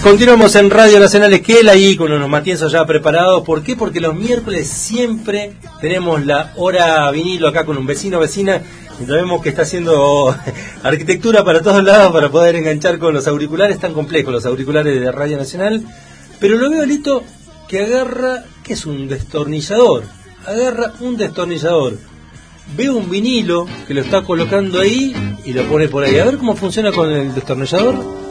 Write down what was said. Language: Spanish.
Continuamos en Radio Nacional Esquel, ahí con unos matienzos ya preparados. ¿Por qué? Porque los miércoles siempre tenemos la hora vinilo acá con un vecino o vecina. Y sabemos que está haciendo arquitectura para todos lados para poder enganchar con los auriculares tan complejos, los auriculares de Radio Nacional. Pero lo veo, Lito, que agarra, ¿qué es un destornillador? Agarra un destornillador. Veo un vinilo que lo está colocando ahí y lo pone por ahí. A ver cómo funciona con el destornillador.